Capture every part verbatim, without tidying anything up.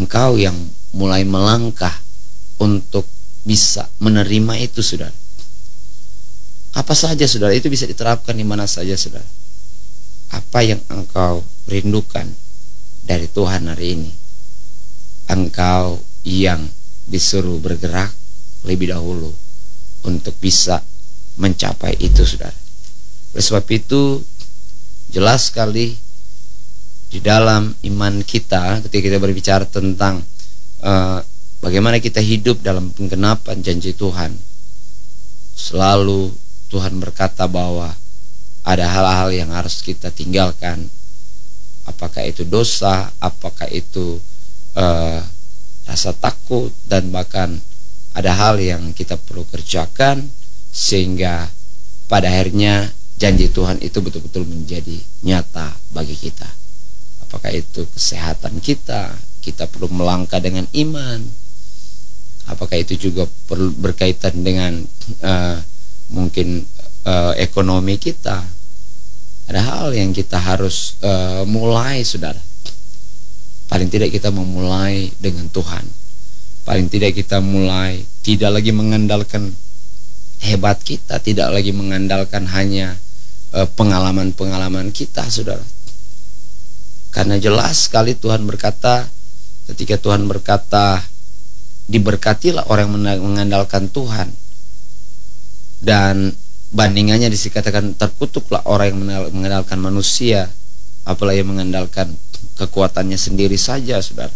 engkau yang mulai melangkah untuk bisa menerima itu, saudara. Apa saja, saudara, itu bisa diterapkan di mana saja, saudara. Apa yang engkau rindukan dari Tuhan hari ini? Engkau yang disuruh bergerak lebih dahulu untuk bisa mencapai itu, saudara. Oleh sebab itu, jelas sekali di dalam iman kita ketika kita berbicara tentang uh, bagaimana kita hidup dalam penggenapan janji Tuhan, selalu Tuhan berkata bahwa ada hal-hal yang harus kita tinggalkan. Apakah itu dosa, apakah itu uh, rasa takut, dan bahkan ada hal yang kita perlu kerjakan sehingga pada akhirnya janji Tuhan itu betul-betul menjadi nyata bagi kita. Apakah itu kesehatan kita, kita perlu melangkah dengan iman. Apakah itu juga perlu berkaitan dengan uh, mungkin uh, ekonomi kita. Ada hal yang kita harus uh, mulai, saudara. Paling tidak kita memulai dengan Tuhan. Paling tidak kita mulai tidak lagi mengandalkan hebat kita, tidak lagi mengandalkan hanya uh, pengalaman-pengalaman kita, saudara. Karena jelas sekali Tuhan berkata, ketika Tuhan berkata, diberkatilah orang yang mengandalkan Tuhan, dan bandingannya dikatakan terkutuklah orang yang mengandalkan manusia, apalagi mengandalkan kekuatannya sendiri saja, saudara.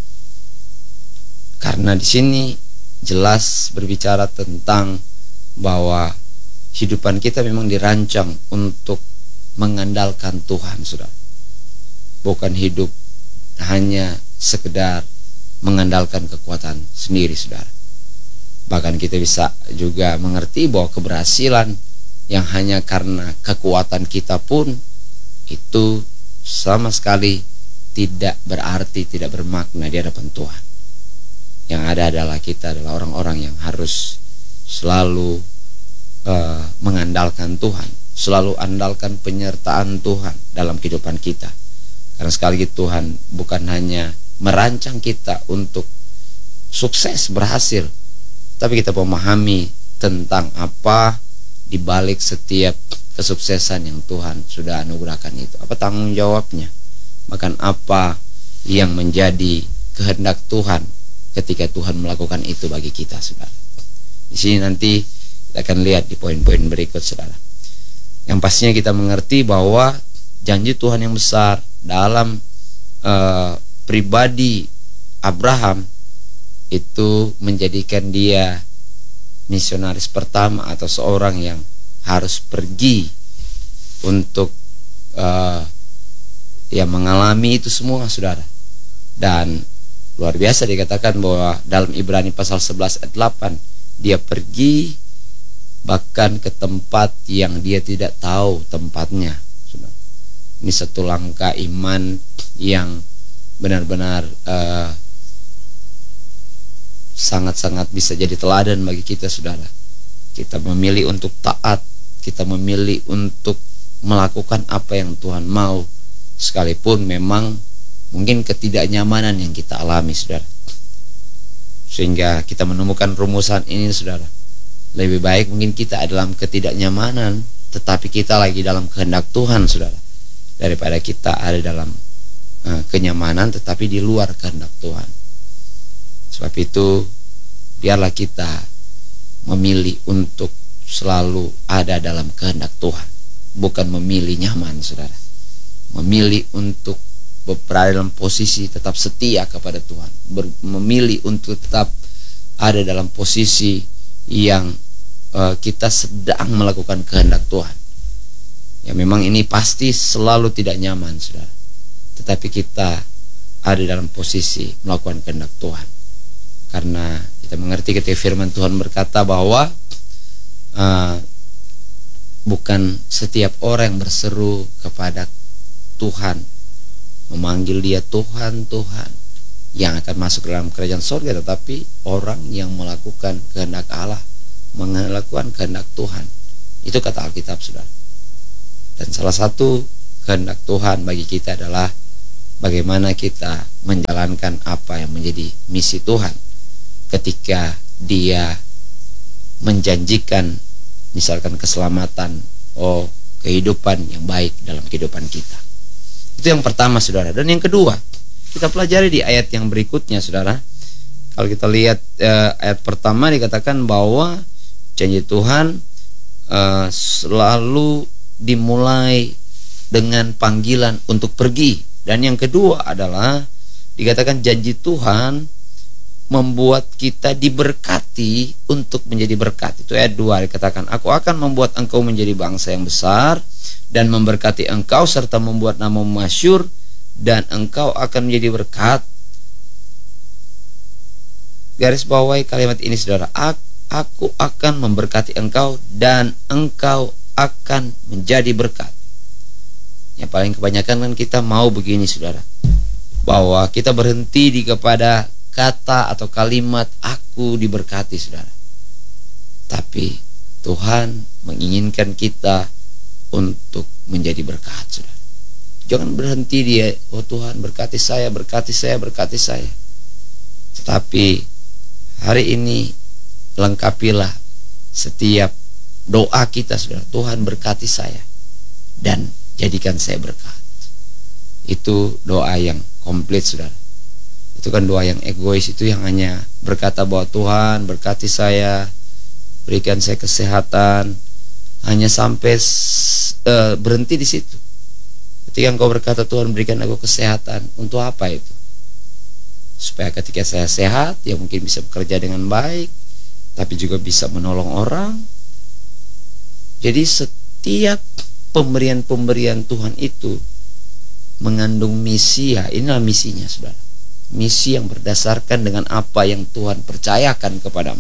Karena di sini jelas berbicara tentang bahwa kehidupan kita memang dirancang untuk mengandalkan Tuhan, saudara. Bukan hidup hanya sekedar mengandalkan kekuatan sendiri, saudara. Bahkan kita bisa juga mengerti bahwa keberhasilan yang hanya karena kekuatan kita pun itu sama sekali tidak berarti, tidak bermakna di hadapan Tuhan. Yang ada adalah kita adalah orang-orang yang harus selalu uh, mengandalkan Tuhan, selalu andalkan penyertaan Tuhan dalam kehidupan kita. Karena sekali lagi Tuhan bukan hanya merancang kita untuk sukses, berhasil, tapi kita memahami tentang apa di balik setiap kesuksesan yang Tuhan sudah anugerahkan itu. Apa tanggung jawabnya? Bahkan apa yang menjadi kehendak Tuhan ketika Tuhan melakukan itu bagi kita, saudara. Di sini nanti kita akan lihat di poin-poin berikut, saudara. Yang pastinya kita mengerti bahwa janji Tuhan yang besar dalam uh, pribadi Abraham itu menjadikan dia misionaris pertama atau seorang yang harus pergi untuk uh, ya mengalami itu semua, saudara. Dan luar biasa dikatakan bahwa dalam Ibrani pasal sebelas ayat delapan, dia pergi bahkan ke tempat yang dia tidak tahu tempatnya, saudara. Ini satu langkah iman yang benar-benar uh, sangat-sangat bisa jadi teladan bagi kita, saudara. Kita memilih untuk taat, kita memilih untuk melakukan apa yang Tuhan mau, sekalipun memang mungkin ketidaknyamanan yang kita alami, saudara. Sehingga kita menemukan rumusan ini, saudara. Lebih baik mungkin kita dalam ketidaknyamanan, tetapi kita lagi dalam kehendak Tuhan, saudara, daripada kita ada dalam uh, kenyamanan tetapi di luar kehendak Tuhan. Sebab itu biarlah kita memilih untuk selalu ada dalam kehendak Tuhan, bukan memilih nyaman, saudara. Memilih untuk berada dalam posisi tetap setia kepada Tuhan, Ber, memilih untuk tetap ada dalam posisi yang uh, kita sedang melakukan kehendak Tuhan. Ya memang ini pasti selalu tidak nyaman, saudara, tetapi kita ada dalam posisi melakukan kehendak Tuhan. Karena kita mengerti ketika firman Tuhan berkata bahwa uh, bukan setiap orang yang berseru kepada Tuhan, memanggil dia Tuhan, Tuhan, yang akan masuk dalam kerajaan surga, tetapi orang yang melakukan kehendak Allah, melakukan kehendak Tuhan. Itu kata Alkitab, saudara. Dan salah satu kehendak Tuhan bagi kita adalah bagaimana kita menjalankan apa yang menjadi misi Tuhan ketika dia menjanjikan misalkan keselamatan, oh kehidupan yang baik dalam kehidupan kita. Itu yang pertama, saudara. Dan yang kedua, kita pelajari di ayat yang berikutnya, saudara. Kalau kita lihat eh, ayat pertama dikatakan bahwa janji Tuhan eh, selalu dimulai dengan panggilan untuk pergi. Dan yang kedua adalah dikatakan janji Tuhan membuat kita diberkati untuk menjadi berkat. Itu ayat dua dikatakan, aku akan membuat engkau menjadi bangsa yang besar dan memberkati engkau serta membuat namamu masyhur, dan engkau akan menjadi berkat. Garis bawahi kalimat ini, saudara. Aku akan memberkati engkau dan engkau akan menjadi berkat. Yang paling kebanyakan kan kita mau begini, saudara, bahwa kita berhenti di kepada kata atau kalimat aku diberkati, saudara. Tapi Tuhan menginginkan kita untuk menjadi berkat, saudara. Jangan berhenti dia, oh Tuhan berkati saya, berkati saya, berkati saya. Tetapi hari ini lengkapilah setiap doa kita, saudara. Tuhan berkati saya dan jadikan saya berkat. Itu doa yang komplit, saudara. Itu kan doa yang egois, itu yang hanya berkata bahwa Tuhan berkati saya, berikan saya kesehatan, hanya sampai uh, berhenti di situ. Ketika engkau berkata Tuhan berikan aku kesehatan, untuk apa itu? Supaya ketika saya sehat, ya mungkin bisa bekerja dengan baik, tapi juga bisa menolong orang. Jadi setiap pemberian-pemberian Tuhan itu mengandung misi, ya inilah misinya, saudara. Misi yang berdasarkan dengan apa yang Tuhan percayakan kepadamu.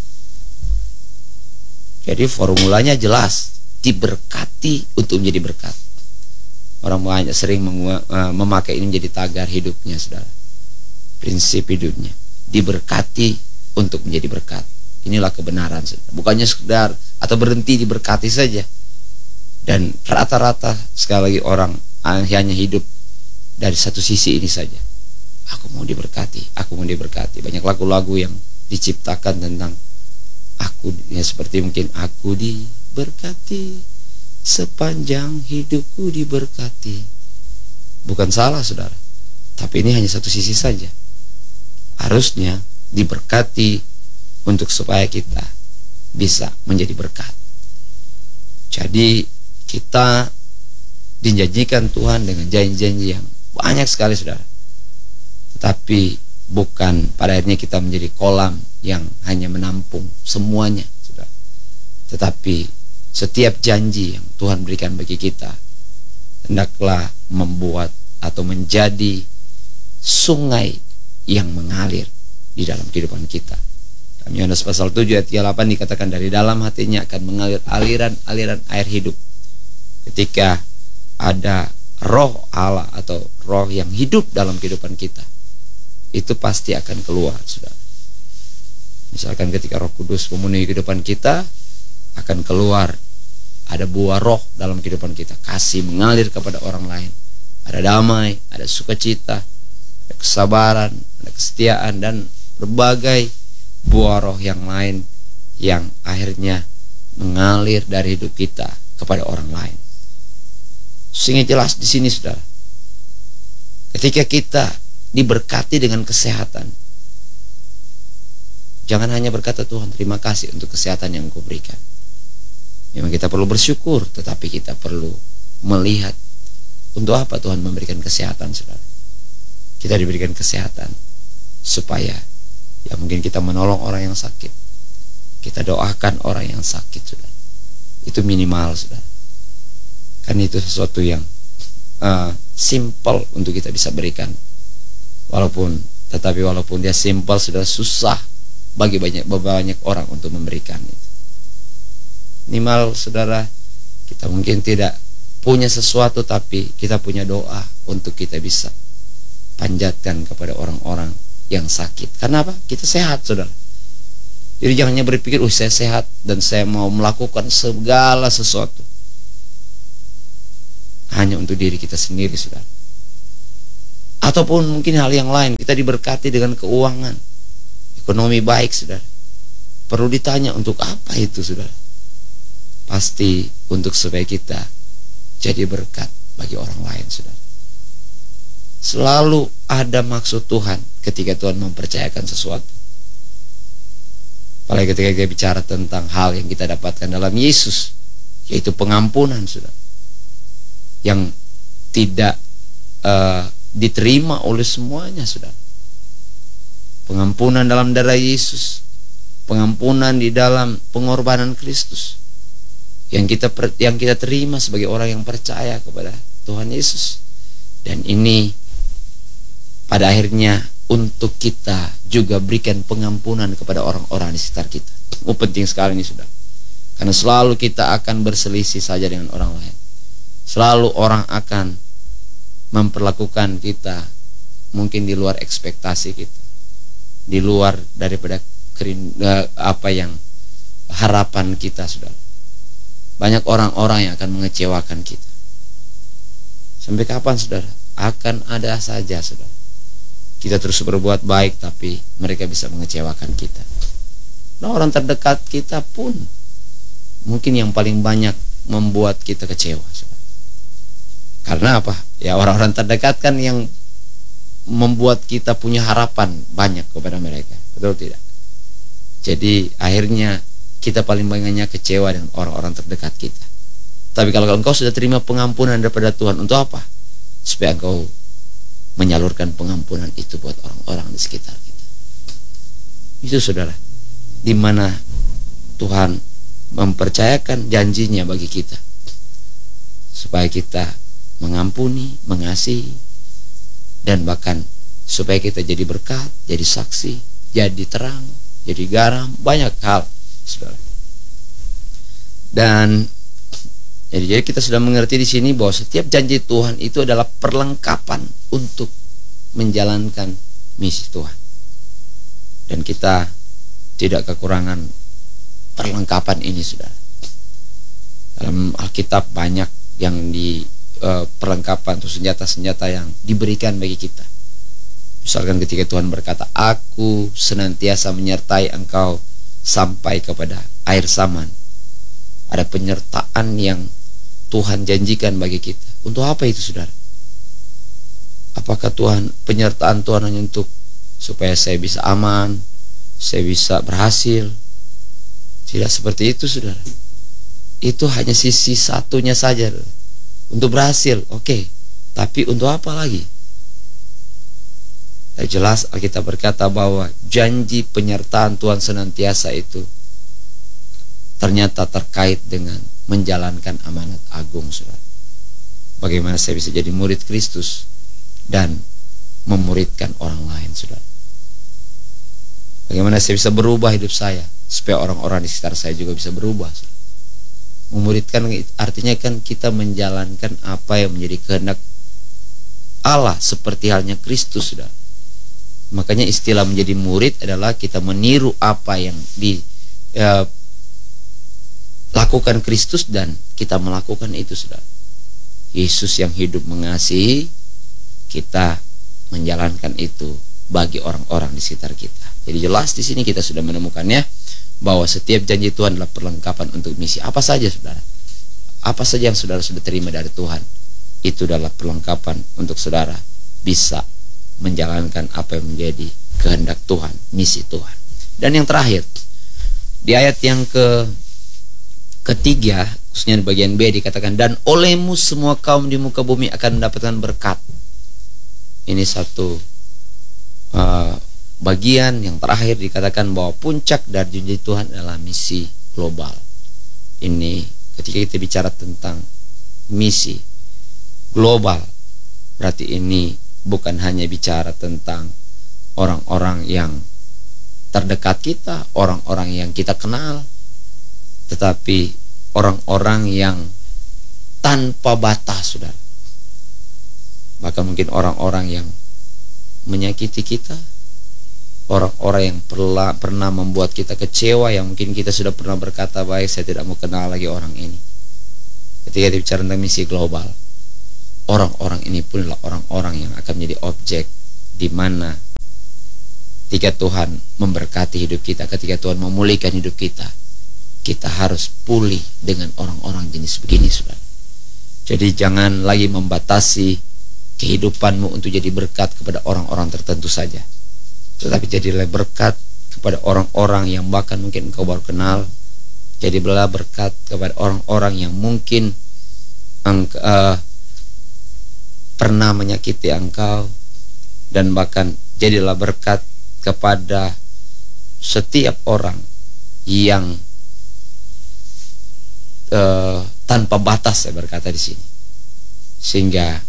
Jadi formulanya jelas, diberkati untuk menjadi berkat. Orang banyak sering memakai ini menjadi tagar hidupnya, saudara. Prinsip hidupnya, diberkati untuk menjadi berkat. Inilah kebenaran, saudara. Bukannya sekedar atau berhenti diberkati saja. Dan rata-rata sekali lagi orang hanya hidup dari satu sisi ini saja. Aku mau diberkati, aku mau diberkati. Banyak lagu-lagu yang diciptakan tentang aku, ya seperti mungkin aku diberkati, sepanjang hidupku diberkati. Bukan salah, saudara, tapi ini hanya satu sisi saja. Harusnya diberkati untuk supaya kita bisa menjadi berkat. Jadi kita dijanjikan Tuhan dengan janji-janji yang banyak sekali, saudara. Tetapi bukan pada akhirnya kita menjadi kolam yang hanya menampung semuanya, saudara. Tetapi setiap janji yang Tuhan berikan bagi kita hendaklah membuat atau menjadi sungai yang mengalir di dalam kehidupan kita. Dalam Yohanes pasal tujuh ayat tiga puluh delapan dikatakan dari dalam hatinya akan mengalir aliran-aliran air hidup. Ketika ada roh Allah atau roh yang hidup dalam kehidupan kita, itu pasti akan keluar, saudara. Misalkan ketika Roh Kudus memenuhi kehidupan kita, akan keluar ada buah roh dalam kehidupan kita. Kasih mengalir kepada orang lain, ada damai, ada sukacita, ada kesabaran, ada kesetiaan, dan berbagai buah roh yang lain yang akhirnya mengalir dari hidup kita kepada orang lain. Sehingga jelas di sini, saudara, ketika kita diberkati dengan kesehatan, jangan hanya berkata Tuhan terima kasih untuk kesehatan yang Engkau berikan. Memang kita perlu bersyukur, tetapi kita perlu melihat untuk apa Tuhan memberikan kesehatan, saudara. Kita diberikan kesehatan supaya ya mungkin kita menolong orang yang sakit, kita doakan orang yang sakit, saudara. Itu minimal, saudara. Kan itu sesuatu yang uh, simple untuk kita bisa berikan. Walaupun, tetapi walaupun dia simpel, sudah susah bagi banyak banyak orang untuk memberikan itu. Minimal, saudara, kita mungkin tidak punya sesuatu, tapi kita punya doa untuk kita bisa panjatkan kepada orang-orang yang sakit. Karena apa? Kita sehat, saudara. Jadi jangan hanya berpikir, oh saya sehat dan saya mau melakukan segala sesuatu hanya untuk diri kita sendiri, saudara. Ataupun mungkin hal yang lain, kita diberkati dengan keuangan, ekonomi baik, saudara. Perlu ditanya untuk apa itu, saudara? Pasti untuk supaya kita jadi berkat bagi orang lain, saudara. Selalu ada maksud Tuhan ketika Tuhan mempercayakan sesuatu. Apalagi ketika kita bicara tentang hal yang kita dapatkan dalam Yesus, yaitu pengampunan, saudara, yang tidak uh, diterima oleh semuanya, saudara. Pengampunan dalam darah Yesus, pengampunan di dalam pengorbanan Kristus, yang kita yang kita terima sebagai orang yang percaya kepada Tuhan Yesus. Dan ini pada akhirnya untuk kita juga berikan pengampunan kepada orang-orang di sekitar kita. Oh, penting sekali ini, saudara. Karena selalu kita akan berselisih saja dengan orang lain. Selalu orang akan memperlakukan kita mungkin di luar ekspektasi kita, di luar daripada kerinda, apa yang harapan kita, saudara. Banyak orang-orang yang akan mengecewakan kita. Sampai kapan, saudara? Akan ada saja, saudara, kita terus berbuat baik tapi mereka bisa mengecewakan kita. Nah, orang terdekat kita pun mungkin yang paling banyak membuat kita kecewa, saudara. Karena apa? Ya, orang-orang terdekat kan yang membuat kita punya harapan banyak kepada mereka, betul tidak? Jadi akhirnya kita paling banyaknya kecewa dengan orang-orang terdekat kita. Tapi kalau engkau sudah terima pengampunan daripada Tuhan, untuk apa? Supaya engkau menyalurkan pengampunan itu buat orang-orang di sekitar kita. Itu, saudara, di mana Tuhan mempercayakan janjinya bagi kita, supaya kita mengampuni, mengasihi, dan bahkan supaya kita jadi berkat, jadi saksi, jadi terang, jadi garam, banyak hal, saudara. Dan jadi kita sudah mengerti di sini bahwa setiap janji Tuhan itu adalah perlengkapan untuk menjalankan misi Tuhan. Dan kita tidak kekurangan perlengkapan ini, saudara. Dalam Alkitab banyak yang di Uh, perlengkapan atau senjata-senjata yang diberikan bagi kita. Misalkan ketika Tuhan berkata, aku senantiasa menyertai engkau sampai kepada air zaman. Ada penyertaan yang Tuhan janjikan bagi kita. Untuk apa itu, saudara? Apakah Tuhan, penyertaan Tuhan hanya untuk supaya saya bisa aman, saya bisa berhasil? Tidak seperti itu, saudara. Itu hanya sisi satunya saja, saudara. Untuk berhasil, oke, okay. Tapi untuk apa lagi? Dan jelas Alkitab berkata bahwa janji penyertaan Tuhan senantiasa itu ternyata terkait dengan menjalankan amanat agung, saudara. Bagaimana saya bisa jadi murid Kristus dan memuridkan orang lain, saudara. Bagaimana saya bisa berubah hidup saya supaya orang-orang di sekitar saya juga bisa berubah, saudara. Memuridkan artinya kan kita menjalankan apa yang menjadi kehendak Allah seperti halnya Kristus, saudara. Makanya istilah menjadi murid adalah kita meniru apa yang dilakukan Kristus dan kita melakukan itu, saudara. Yesus yang hidup mengasihi, kita menjalankan itu bagi orang-orang di sekitar kita. Jadi jelas di sini kita sudah menemukannya bahwa setiap janji Tuhan adalah perlengkapan untuk misi. Apa saja, saudara? Apa saja yang saudara sudah terima dari Tuhan, itu adalah perlengkapan untuk saudara bisa menjalankan apa yang menjadi kehendak Tuhan, misi Tuhan. Dan yang terakhir, di ayat yang ke ketiga, khususnya di bagian B, dikatakan, dan olehmu semua kaum di muka bumi akan mendapatkan berkat. Ini satu uh, bagian yang terakhir, dikatakan bahwa puncak dari janji Tuhan adalah misi global. Ini ketika kita bicara tentang misi global, berarti ini bukan hanya bicara tentang orang-orang yang terdekat kita, orang-orang yang kita kenal, tetapi orang-orang yang tanpa batas, saudara. Bahkan mungkin orang-orang yang menyakiti kita, orang-orang yang pernah, pernah membuat kita kecewa, yang mungkin kita sudah pernah berkata, baik, saya tidak mau kenal lagi orang ini. Ketika bicara tentang misi global, orang-orang ini pun adalah orang-orang yang akan menjadi objek di mana ketika Tuhan memberkati hidup kita, ketika Tuhan memulihkan hidup kita, kita harus pulih dengan orang-orang jenis begini, saudara. Jadi jangan lagi membatasi kehidupanmu untuk jadi berkat kepada orang-orang tertentu saja, tetapi jadilah berkat kepada orang-orang yang bahkan mungkin engkau baru kenal. Jadilah berkat kepada orang-orang yang mungkin engkau, uh, pernah menyakiti engkau, dan bahkan jadilah berkat kepada setiap orang yang uh, tanpa batas, saya berkata di sini, sehingga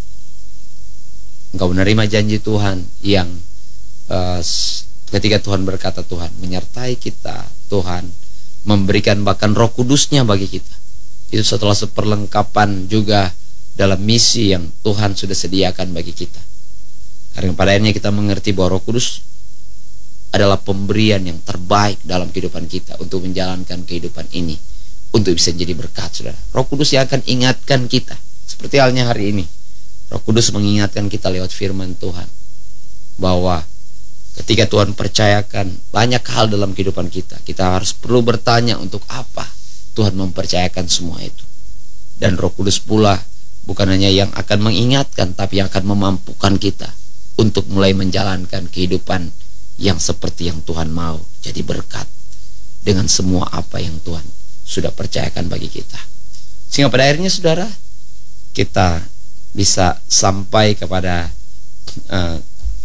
engkau menerima janji Tuhan yang uh, ketika Tuhan berkata, Tuhan menyertai kita, Tuhan memberikan bahkan Roh Kudusnya bagi kita. Itu setelah seperlengkapan juga dalam misi yang Tuhan sudah sediakan bagi kita. Karena pada akhirnya kita mengerti bahwa Roh Kudus adalah pemberian yang terbaik dalam kehidupan kita untuk menjalankan kehidupan ini, untuk bisa jadi berkat, saudara. Roh Kudus yang akan ingatkan kita, seperti halnya hari ini. Roh Kudus mengingatkan kita lewat firman Tuhan bahwa ketika Tuhan percayakan banyak hal dalam kehidupan kita, kita harus perlu bertanya untuk apa Tuhan mempercayakan semua itu. Dan Roh Kudus pula bukan hanya yang akan mengingatkan, tapi yang akan memampukan kita untuk mulai menjalankan kehidupan yang seperti yang Tuhan mau, jadi berkat dengan semua apa yang Tuhan sudah percayakan bagi kita. Sehingga pada akhirnya, saudara, kita bisa sampai kepada uh,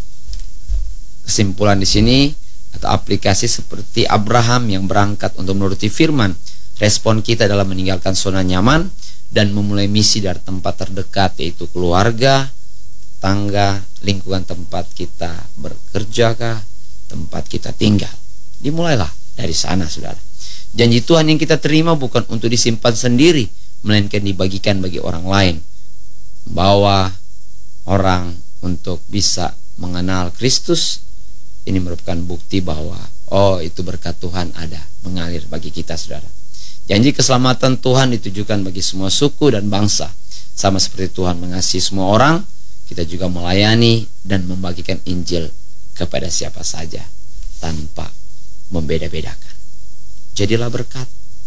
kesimpulan di sini atau aplikasi seperti Abraham yang berangkat untuk menuruti firman. Respon kita dalam meninggalkan zona nyaman dan memulai misi dari tempat terdekat, yaitu keluarga, tangga, lingkungan tempat kita bekerja kah, tempat kita tinggal. Dimulailah dari sana, saudara. Janji Tuhan yang kita terima bukan untuk disimpan sendiri, melainkan dibagikan bagi orang lain. Bawa orang untuk bisa mengenal Kristus. Ini merupakan bukti bahwa oh, itu berkat Tuhan ada mengalir bagi kita, saudara. Janji keselamatan Tuhan ditujukan bagi semua suku dan bangsa. Sama seperti Tuhan mengasihi semua orang, kita juga melayani dan membagikan Injil kepada siapa saja tanpa membeda-bedakan. Jadilah berkat.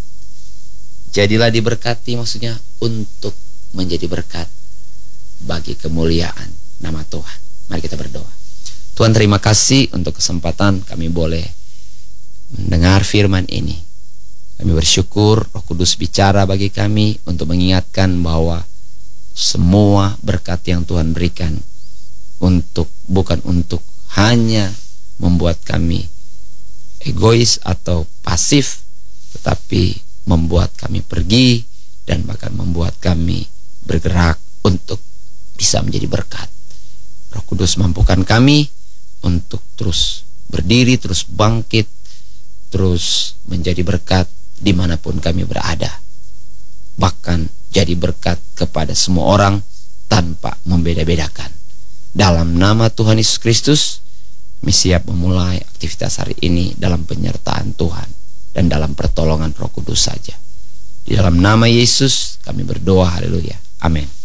Jadilah diberkati, maksudnya untuk menjadi berkat bagi kemuliaan nama Tuhan. Mari kita berdoa. Tuhan, terima kasih untuk kesempatan kami boleh mendengar firman ini. Kami bersyukur Roh Kudus bicara bagi kami untuk mengingatkan bahwa semua berkat yang Tuhan berikan untuk bukan untuk hanya membuat kami egois atau pasif, tetapi membuat kami pergi dan bahkan membuat kami bergerak untuk bisa menjadi berkat. Roh Kudus mampukan kami untuk terus berdiri, terus bangkit, terus menjadi berkat dimanapun kami berada. Bahkan jadi berkat kepada semua orang tanpa membeda-bedakan. Dalam nama Tuhan Yesus Kristus, kami siap memulai aktivitas hari ini dalam penyertaan Tuhan dan dalam pertolongan Roh Kudus saja. Di dalam nama Yesus kami berdoa, haleluya, amin.